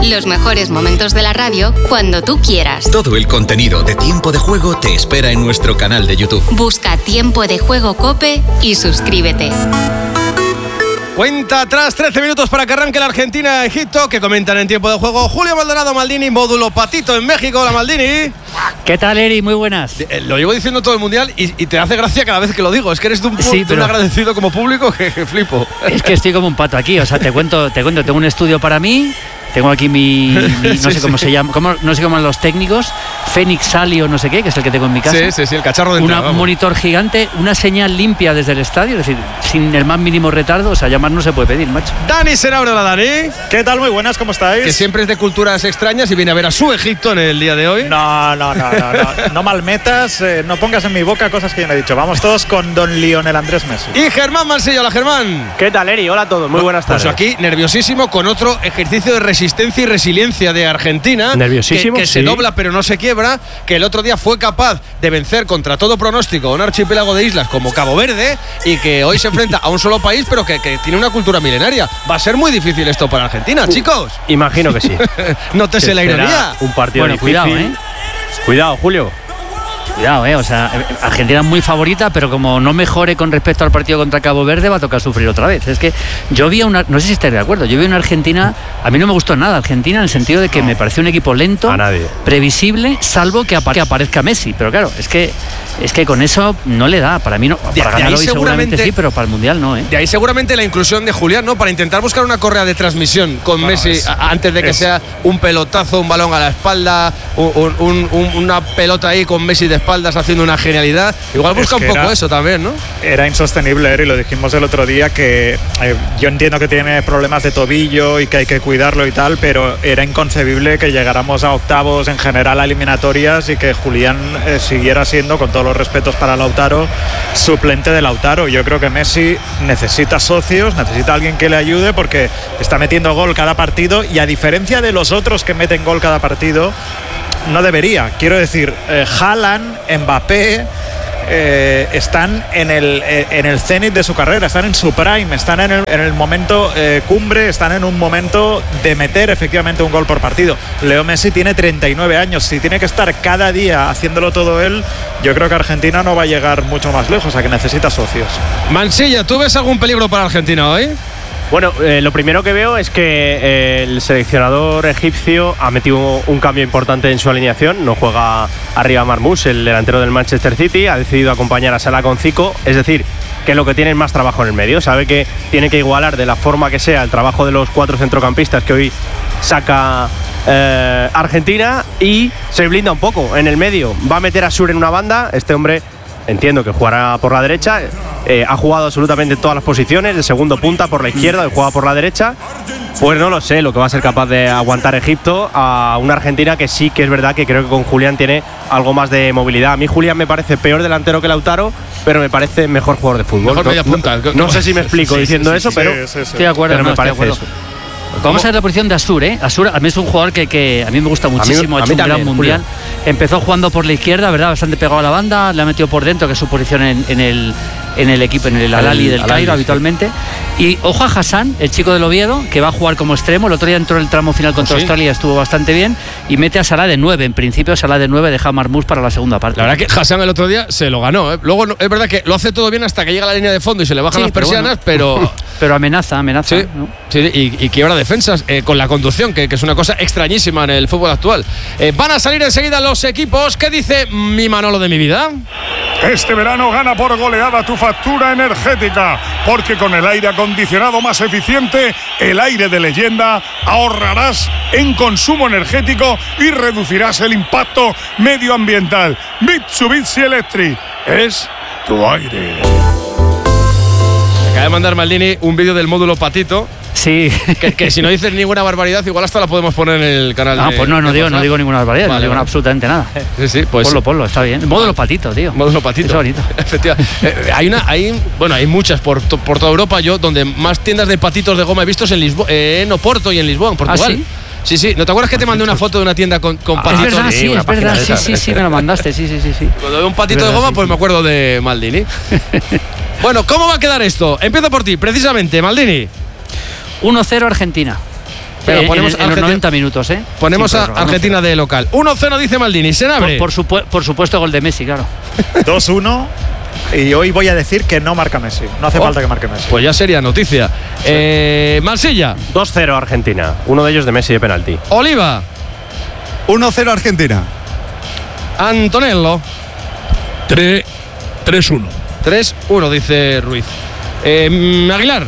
Los mejores momentos de la radio cuando tú quieras. Todo el contenido de Tiempo de Juego te espera en nuestro canal de YouTube. Busca Tiempo de Juego COPE y suscríbete. Cuenta atrás, 13 minutos para que arranque la Argentina-Egipto, que comentan en Tiempo de Juego Julio Maldonado, Maldini, módulo Patito en México. Hola, Maldini. ¿Qué tal, Eri? Muy buenas. Lo llevo diciendo todo el mundial y te hace gracia cada vez que lo digo. Es que eres de un agradecido como público que flipo. Es que estoy como un pato aquí. O sea, te cuento, tengo un estudio para mí. Tengo aquí mi no sé cómo se llama, no sé cómo los técnicos, Fénix Salio, no sé qué, que es el que tengo en mi casa. Sí, el cacharro de entrada, un monitor gigante, una señal limpia desde el estadio, es decir, sin el más mínimo retardo. O sea, llamar no se puede pedir, macho. Dani Senabre, hola Dani. ¿Qué tal? Muy buenas, ¿cómo estáis? Que siempre es de culturas extrañas y viene a ver a su Egipto en el día de hoy. No malmetas, no pongas en mi boca cosas que yo no he dicho. Vamos todos con don Lionel Andrés Messi. Y Germán Mansilla, hola Germán. ¿Qué tal, Eri? Hola a todos, muy buenas tardes. Pues aquí, nerviosísimo, con otro ejercicio de resistencia y resiliencia de Argentina, nerviosísimo, que se dobla pero no se quiebra, que el otro día fue capaz de vencer contra todo pronóstico a un archipiélago de islas como Cabo Verde y que hoy se enfrenta a un solo país pero que tiene una cultura milenaria. Va a ser muy difícil esto para Argentina, chicos. Imagino que sí. Nótese la ironía. Un partido difícil. Cuidado, Julio. Cuidado, o sea, Argentina es muy favorita, pero como no mejore con respecto al partido contra Cabo Verde, va a tocar sufrir otra vez. Es que yo vi no sé si estáis de acuerdo, yo vi una Argentina, a mí no me gustó nada Argentina en el sentido de que me pareció un equipo lento, previsible, salvo que aparezca Messi, pero claro, es que con eso no le da, para mí no, para ganar hoy seguramente sí, pero para el Mundial no, De ahí seguramente la inclusión de Julián, ¿no? Para intentar buscar una correa de transmisión con Messi antes de que sea un pelotazo, un balón a la espalda, una pelota ahí con Messi de espaldas haciendo una genialidad. Igual busca un poco eso también, ¿no? Era insostenible, y lo dijimos el otro día, que yo entiendo que tiene problemas de tobillo y que hay que cuidarlo y tal, pero era inconcebible que llegáramos a octavos en general a eliminatorias y que Julián siguiera siendo, con todos los respetos para Lautaro, suplente de Lautaro. Yo creo que Messi necesita socios, necesita alguien que le ayude, porque está metiendo gol cada partido y a diferencia de los otros que meten gol cada partido, no debería. Quiero decir, Haaland, Mbappé están en el cenit de su carrera, están en su prime, están en el momento cumbre, están en un momento de meter efectivamente un gol por partido. Leo Messi tiene 39 años, si tiene que estar cada día haciéndolo todo él, yo creo que Argentina no va a llegar mucho más lejos, a que necesita socios. Mansilla, ¿tú ves algún peligro para Argentina hoy? Bueno, lo primero que veo es que el seleccionador egipcio ha metido un cambio importante en su alineación. No juega arriba Marmoush, el delantero del Manchester City. Ha decidido acompañar a Salah con Zico. Es decir, que lo que tiene es más trabajo en el medio. Sabe que tiene que igualar de la forma que sea el trabajo de los 4 centrocampistas que hoy saca Argentina, y se blinda un poco en el medio. Va a meter a Sur en una banda. Este hombre, entiendo que jugará por la derecha. Ha jugado absolutamente todas las posiciones, de segundo punta por la izquierda, y juega por la derecha. Pues no lo sé lo que va a ser capaz de aguantar Egipto a una Argentina que sí que es verdad que creo que con Julián tiene algo más de movilidad. A mí Julián me parece peor delantero que Lautaro, pero me parece mejor jugador de fútbol. Mejor media punta. No sé si me explico diciendo eso, pero estoy de acuerdo, pero me parece eso. Vamos a ver la posición de Asur, Asur a mí es un jugador que a mí me gusta muchísimo, ha hecho un gran mundial. Empezó jugando por la izquierda, ¿verdad? Bastante pegado a la banda, le ha metido por dentro, que es su posición en el equipo, en el Al-Ahly del Cairo habitualmente. Y ojo a Hassan, el chico del Oviedo, que va a jugar como extremo. El otro día entró en el tramo final contra Australia, estuvo bastante bien, y mete a Salah de 9. En principio Salah de 9 deja a Marmoush para la segunda parte. La verdad que Hassan el otro día se lo ganó, ¿eh? Luego es verdad que lo hace todo bien hasta que llega a la línea de fondo y se le bajan las persianas, pero amenaza, sí, ¿no? Sí, y quiebra defensas con la conducción, que es una cosa extrañísima en el fútbol actual. Van a salir enseguida los equipos. ¿Qué dice mi Manolo de mi vida? Este verano gana por goleada tu factura energética, porque con el aire acondicionado más eficiente, el aire de leyenda, ahorrarás en consumo energético y reducirás el impacto medioambiental. Mitsubishi Electric es tu aire. Acaba de mandar Maldini un vídeo del módulo Patito. Sí. Que si no dices ninguna barbaridad, igual hasta la podemos poner en el canal. Pues no digo ninguna barbaridad, no digo absolutamente nada. Sí, pues. Ponlo, está bien. Módulo Patito, tío. Módulo Patito. Es bonito. Efectivamente. Hay muchas por toda Europa. Yo, donde más tiendas de patitos de goma he visto es en Oporto y en Lisboa, en Portugal. ¿Ah, sí? Sí. ¿No te acuerdas que te mandé una foto de una tienda con patitos? Es verdad, sí, me lo mandaste, sí. Cuando veo un patito de goma, pues me acuerdo de Maldini. Bueno, ¿cómo va a quedar esto? Empiezo por ti, precisamente, Maldini. 1-0 Argentina. Pero ponemos en los 90 minutos, ¿eh? Ponemos a Argentina de local. 1-0 dice Maldini. Senabre. Por supuesto, gol de Messi, claro. 2-1. Y hoy voy a decir que no marca Messi. No hace falta que marque Messi. Pues ya sería noticia. Sí. Marsella. 2-0 Argentina. Uno de ellos de Messi de penalti. Oliva. 1-0 Argentina. Antonello. 3-1. 3-1 dice Ruiz. Aguilar.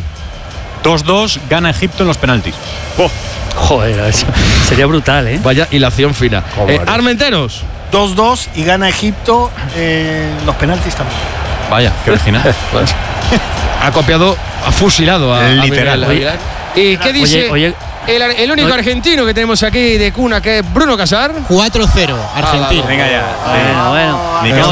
2-2 gana Egipto en los penaltis. Joder, eso sería brutal, ¿eh? Vaya hilación fina. Armenteros. 2-2 y gana Egipto en los penaltis también. Vaya, qué original. Ha copiado, ha fusilado a literal. Aguilar. ¿Y qué dice el único argentino que tenemos aquí de cuna, que es Bruno Casar? 4-0 Argentina. Venga ya. Bueno.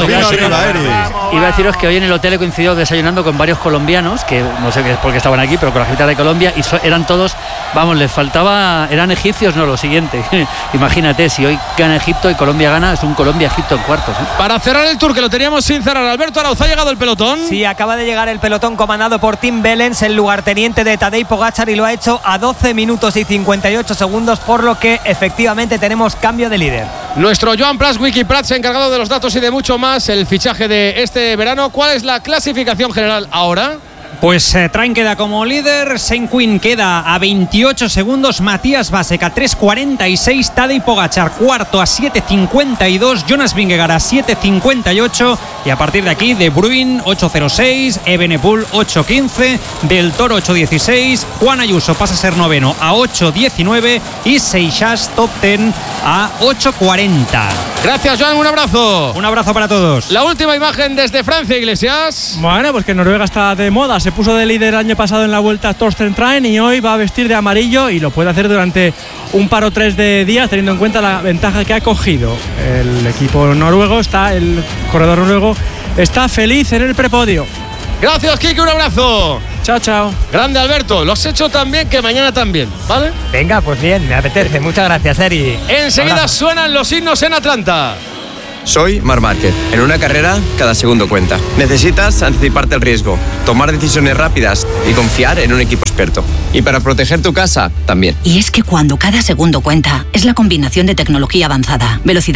Iba a deciros que hoy en el hotel he coincidido desayunando con varios colombianos, que no sé por qué estaban aquí, pero con la gente de Colombia, y eran todos, les faltaba, eran egipcios, no, lo siguiente. Imagínate, si hoy gana Egipto y Colombia gana, es un Colombia-Egipto en cuartos, ¿eh? Para cerrar el tour, que lo teníamos sin cerrar, Alberto Arauz, ¿ha llegado el pelotón? Sí, acaba de llegar el pelotón comandado por Tim Wellens, el lugarteniente de Tadej Pogačar, y lo ha hecho a 12 minutos y 58 segundos, por lo que efectivamente tenemos cambio de líder. Nuestro Joan Prats, Wiki Prats, encargado de los datos y de mucho más, el fichaje de este verano. ¿Cuál es la clasificación general ahora? Pues Train queda como líder, Senquin queda a 28 segundos, Matías Vasek a 3.46, Tadej Pogačar cuarto a 7.52, Jonas Vingegaard a 7.58 y a partir de aquí De Bruyne 8.06, Evenepoel 8.15, Del Toro 8.16, Juan Ayuso pasa a ser noveno a 8.19 y Seixas top 10 a 8.40. Gracias, Joan, un abrazo. Un abrazo para todos. La última imagen desde Francia, Iglesias. Bueno, pues que Noruega está de moda. Se puso de líder el año pasado en la Vuelta Torsten Train y hoy va a vestir de amarillo y lo puede hacer durante un par o tres de días, teniendo en cuenta la ventaja que ha cogido. El equipo noruego el corredor noruego está feliz en el prepodio. Gracias, Kike, un abrazo. Chao, chao. Grande, Alberto. Lo has hecho tan bien que mañana también, ¿vale? Venga, pues bien, me apetece. Muchas gracias, Eri. Enseguida suenan los himnos en Atlanta. Soy Marc Márquez. En una carrera, cada segundo cuenta. Necesitas anticiparte al riesgo, tomar decisiones rápidas y confiar en un equipo experto. Y para proteger tu casa, también. Y es que cuando cada segundo cuenta, es la combinación de tecnología avanzada, velocidad